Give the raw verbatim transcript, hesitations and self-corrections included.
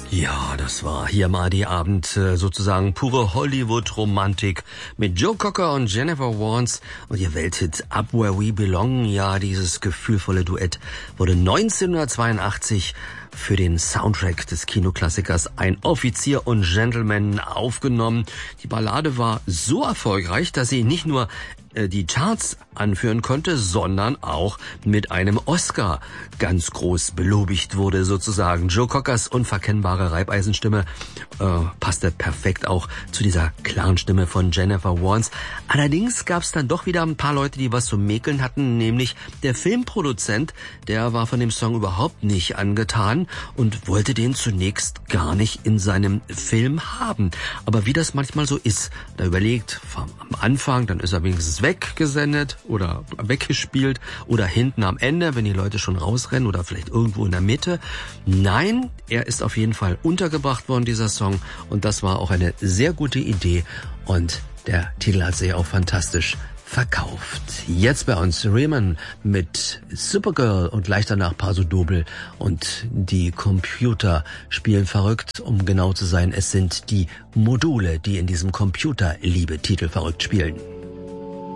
Ja, das war hier mal die Abend, äh, sozusagen pure Hollywood-Romantik mit Joe Cocker und Jennifer Warnes und ihr Welthit Up Where We Belong. Ja, dieses gefühlvolle Duett wurde neunzehnhundertzweiundachtzig für den Soundtrack des Kinoklassikers Ein Offizier und Gentleman aufgenommen. Die Ballade war so erfolgreich, dass sie nicht nur äh, die Charts anführen konnte, sondern auch mit einem Oscar ganz groß belobigt wurde sozusagen. Joe Cockers unverkennbare Reibeisenstimme äh, passte perfekt auch zu dieser klaren Stimme von Jennifer Warnes. Allerdings gab es dann doch wieder ein paar Leute, die was zu mäkeln hatten, nämlich der Filmproduzent, der war von dem Song überhaupt nicht angetan und wollte den zunächst gar nicht in seinem Film haben. Aber wie das manchmal so ist, da überlegt vom, am Anfang, dann ist er wenigstens weggesendet oder weggespielt oder hinten am Ende, wenn die Leute schon rausrennen oder vielleicht irgendwo in der Mitte. Nein, er ist auf jeden Fall untergebracht worden, dieser Song, und das war auch eine sehr gute Idee und der Titel hat sich auch fantastisch verkauft. Jetzt bei uns Riemann mit Supergirl und gleich danach Paso Doble und die Computer spielen verrückt, um genau zu sein. Es sind die Module, die in diesem Computer-Liebe-Titel verrückt spielen.